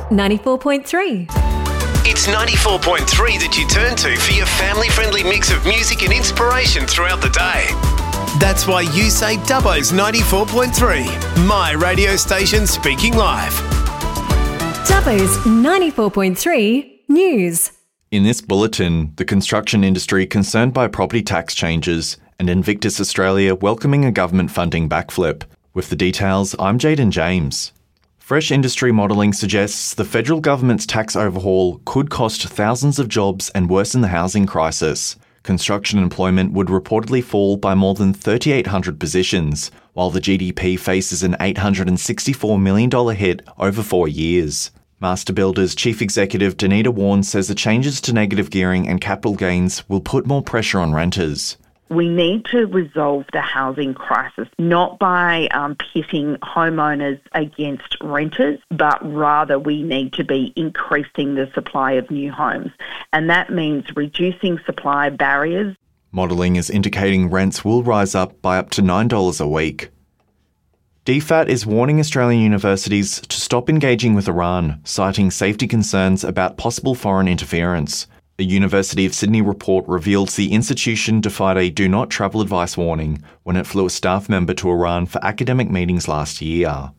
94.3. It's 94.3 that you turn to for your family-friendly mix of music and inspiration throughout the day. That's why you say Dubbo's 94.3, my radio station speaking live. Dubbo's 94.3 News. In this bulletin, the construction industry concerned by property tax changes and Invictus Australia welcoming a government funding backflip. With the details, I'm Jaden James. Fresh industry modelling suggests the federal government's tax overhaul could cost thousands of jobs and worsen the housing crisis. Construction employment would reportedly fall by more than 3,800 positions, while the GDP faces an $864 million hit over 4 years. Master Builders Chief Executive Danita Warren says the changes to negative gearing and capital gains will put more pressure on renters. We need to resolve the housing crisis, not by pitting homeowners against renters, but rather we need to be increasing the supply of new homes. And that means reducing supply barriers. Modelling is indicating rents will rise up by up to $9 a week. DFAT is warning Australian universities to stop engaging with Iran, citing safety concerns about possible foreign interference. A University of Sydney report reveals the institution defied a do not travel advice warning when it flew a staff member to Iran for academic meetings last year.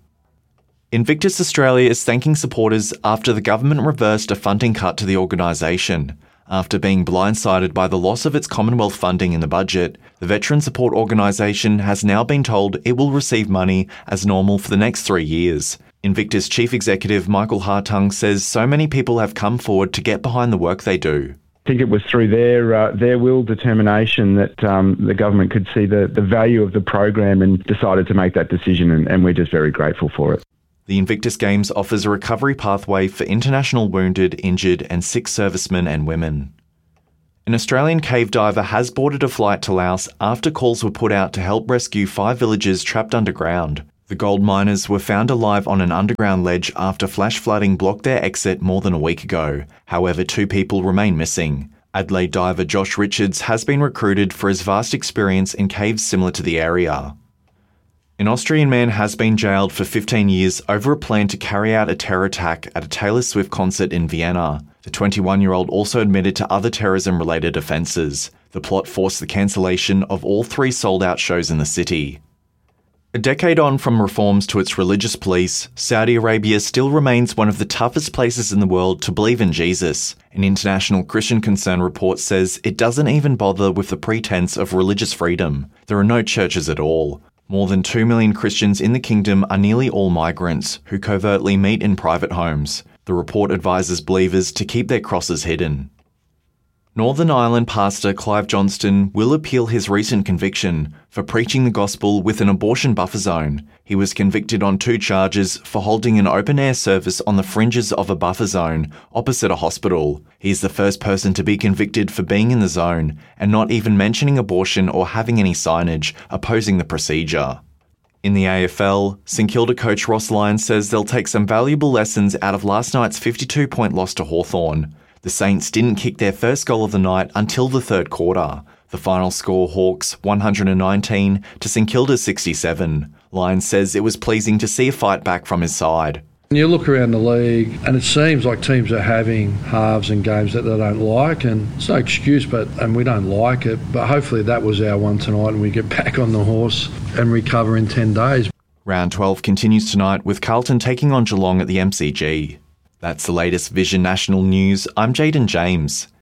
Invictus Australia is thanking supporters after the government reversed a funding cut to the organisation. After being blindsided by the loss of its Commonwealth funding in the budget, the Veteran Support Organisation has now been told it will receive money as normal for the next 3 years. Invictus Chief Executive Michael Hartung says so many people have come forward to get behind the work they do. I think it was through their will determination that the government could see the value of the program and decided to make that decision, and we're just very grateful for it. The Invictus Games offers a recovery pathway for international wounded, injured and sick servicemen and women. An Australian cave diver has boarded a flight to Laos after calls were put out to help rescue 5 villagers trapped underground. The gold miners were found alive on an underground ledge after flash flooding blocked their exit more than a week ago. However, 2 people remain missing. Adelaide diver Josh Richards has been recruited for his vast experience in caves similar to the area. An Austrian man has been jailed for 15 years over a plan to carry out a terror attack at a Taylor Swift concert in Vienna. The 21-year-old also admitted to other terrorism-related offences. The plot forced the cancellation of all 3 sold-out shows in the city. A decade on from reforms to its religious police, Saudi Arabia still remains one of the toughest places in the world to believe in Jesus. An international Christian Concern report says it doesn't even bother with the pretense of religious freedom. There are no churches at all. More than 2 million Christians in the kingdom are nearly all migrants who covertly meet in private homes. The report advises believers to keep their crosses hidden. Northern Ireland pastor Clive Johnston will appeal his recent conviction for preaching the gospel with an abortion buffer zone. He was convicted on 2 charges for holding an open-air service on the fringes of a buffer zone opposite a hospital. He is the first person to be convicted for being in the zone and not even mentioning abortion or having any signage opposing the procedure. In the AFL, St Kilda coach Ross Lyons says they'll take some valuable lessons out of last night's 52-point loss to Hawthorn. The Saints didn't kick their first goal of the night until the third quarter. The final score, Hawks 119 to St Kilda 67. Lyons says it was pleasing to see a fight back from his side. You look around the league and it seems like teams are having halves and games that they don't like, and it's no excuse, and we don't like it, but hopefully that was our one tonight and we get back on the horse and recover in 10 days. Round 12 continues tonight with Carlton taking on Geelong at the MCG. That's the latest Vision National News. I'm Jaden James.